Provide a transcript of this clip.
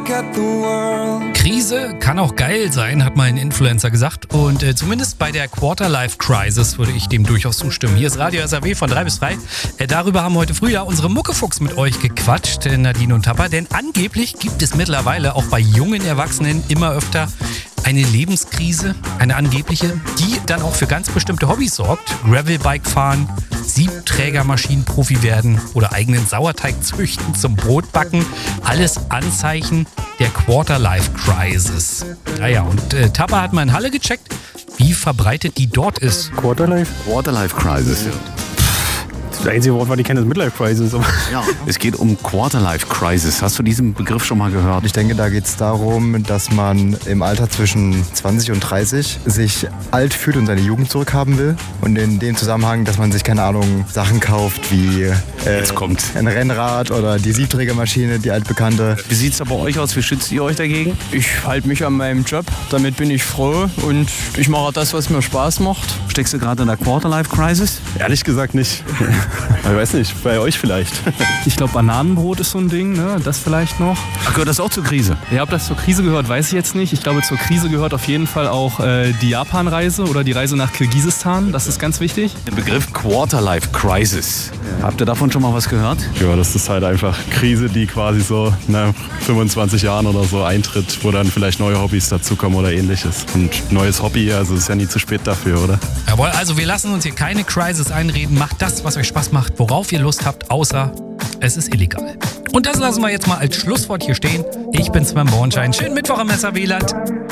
look at the world. Krise kann auch geil sein, hat mal ein Influencer gesagt. Und zumindest bei der Quarter-Life-Crisis würde ich dem durchaus zustimmen. Hier ist Radio SAW von 3 bis 3. Darüber haben heute früh ja unsere Muckefuchs mit euch gequatscht, Nadine und Tapper. Denn angeblich gibt es mittlerweile auch bei jungen Erwachsenen immer öfter eine Lebenskrise, eine angebliche, die dann auch für ganz bestimmte Hobbys sorgt. Gravelbike fahren, Siebträgermaschinenprofi werden oder eigenen Sauerteig züchten zum Brotbacken. Alles Anzeichen der Quarter-Life-Crisis. Naja, und Tapper hat mal in Halle gecheckt, wie verbreitet die dort ist. Quarter-Life-Crisis, ja. Das einzige Wort, was ich kenne, ist Midlife-Crisis. Ja, es geht um Quarter-Life-Crisis. Hast du diesen Begriff schon mal gehört? Ich denke, da geht es darum, dass man im Alter zwischen 20 und 30 sich alt fühlt und seine Jugend zurückhaben will. Und in dem Zusammenhang, dass man sich, keine Ahnung, Sachen kauft wie Jetzt kommt ein Rennrad oder die Siebträgermaschine, die altbekannte. Wie sieht es da bei euch aus? Wie schützt ihr euch dagegen? Ich halte mich an meinem Job, damit bin ich froh und ich mache das, was mir Spaß macht. Steckst du gerade in der Quarter-Life-Crisis? Ehrlich gesagt nicht. Ich weiß nicht, bei euch vielleicht. Ich glaube, Bananenbrot ist so ein Ding, ne? Das vielleicht noch. Ach, gehört das auch zur Krise? Ja, ob das zur Krise gehört, weiß ich jetzt nicht. Ich glaube, zur Krise gehört auf jeden Fall auch die Japan-Reise oder die Reise nach Kirgisistan. Das ist ganz wichtig. Der Begriff Quarter-Life-Crisis. Ja. Habt ihr davon schon mal was gehört? Ja, das ist halt einfach Krise, die quasi so nach 25 Jahren oder so eintritt, wo dann vielleicht neue Hobbys dazukommen oder ähnliches. Und neues Hobby, also ist ja nie zu spät dafür, oder? Jawohl, also wir lassen uns hier keine Crisis einreden. Macht das, was euch Spaß macht, worauf ihr Lust habt, außer es ist illegal. Und das lassen wir jetzt mal als Schlusswort hier stehen. Ich bin Sven Bornschein. Schönen Mittwoch im SAW-Land.